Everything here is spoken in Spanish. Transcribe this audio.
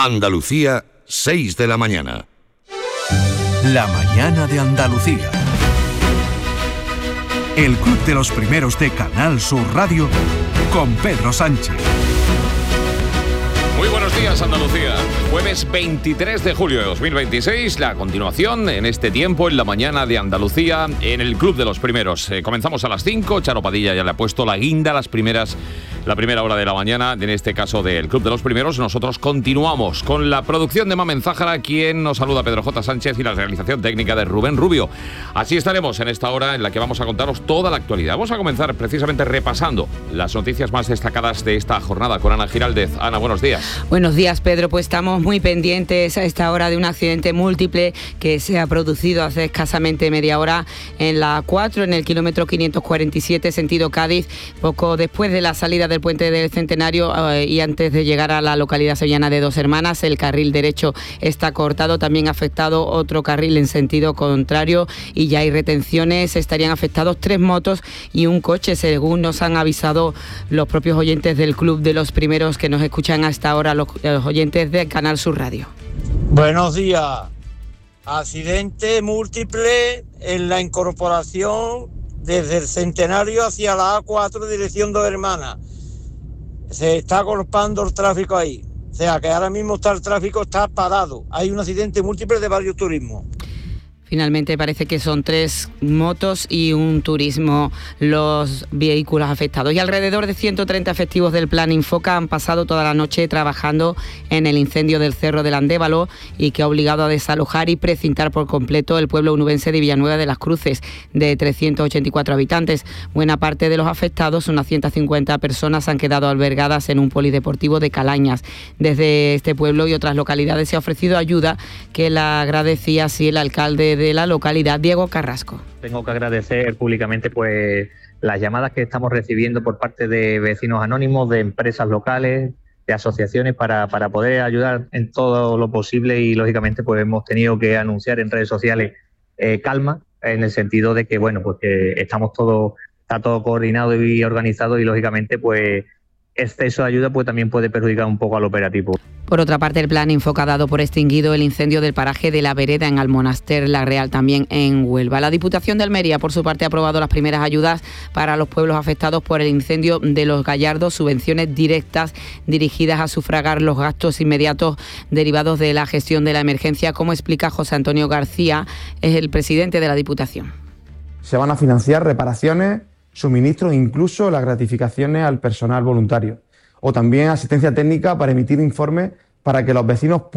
Andalucía, 6 de la mañana. La mañana de Andalucía. El Club de los Primeros de Canal Sur Radio con Pedro Sánchez. Muy buenos días, Andalucía. Jueves 23 de julio de 2026, la continuación en este tiempo en la mañana de Andalucía en el Club de los Primeros. Comenzamos a las 5, Charo Padilla ya le ha puesto la guinda a la primera hora de la mañana, en este caso del Club de los Primeros. Nosotros continuamos con la producción de Mamen Zájara, quien nos saluda Pedro J. Sánchez, y la realización técnica de Rubén Rubio. Así estaremos en esta hora en la que vamos a contaros toda la actualidad. Vamos a comenzar precisamente repasando las noticias más destacadas de esta jornada con Ana Giraldez. Ana, buenos días. Buenos días, Pedro. Pues estamos muy pendientes a esta hora de un accidente múltiple que se ha producido hace escasamente media hora en la A4, en el kilómetro 547, sentido Cádiz, poco después de la salida del puente del Centenario y antes de llegar a la localidad sevillana de Dos Hermanas. El carril derecho está cortado, también ha afectado otro carril en sentido contrario y ya hay retenciones. Estarían afectados 3 motos y un coche, según nos han avisado los propios oyentes del Club de los Primeros que nos escuchan hasta ahora, los oyentes de Canal Sur Radio. Buenos días. Accidente múltiple en la incorporación desde el Centenario hacia la A4 dirección Dos Hermanas. Se está cortando el tráfico ahí. O sea que ahora mismo el tráfico está parado. Hay un accidente múltiple de varios turismos. Finalmente parece que son 3 motos y un turismo los vehículos afectados. Y alrededor de 130 efectivos del Plan Infoca han pasado toda la noche trabajando en el incendio del Cerro del Andévalo y que ha obligado a desalojar y precintar por completo el pueblo onubense de Villanueva de las Cruces, de 384 habitantes. Buena parte de los afectados, unas 150 personas, han quedado albergadas en un polideportivo de Calañas. Desde este pueblo y otras localidades se ha ofrecido ayuda, que la agradecía así el alcalde de la localidad, Diego Carrasco. Tengo que agradecer públicamente pues las llamadas que estamos recibiendo por parte de vecinos anónimos, de empresas locales, de asociaciones para poder ayudar en todo lo posible, y lógicamente pues hemos tenido que anunciar en redes sociales calma, en el sentido de que bueno, pues que está todo coordinado y organizado, y lógicamente pues exceso de ayuda pues también puede perjudicar un poco al operativo. Por otra parte, el Plan Infoca ha dado por extinguido el incendio del paraje de La Vereda en Almonaster La Real, también en Huelva. La Diputación de Almería, por su parte, ha aprobado las primeras ayudas para los pueblos afectados por el incendio de Los Gallardos, subvenciones directas dirigidas a sufragar los gastos inmediatos derivados de la gestión de la emergencia, como explica José Antonio García, es el presidente de la Diputación. Se van a financiar reparaciones, suministros, incluso las gratificaciones al personal voluntario, o también asistencia técnica para emitir informes para que los vecinos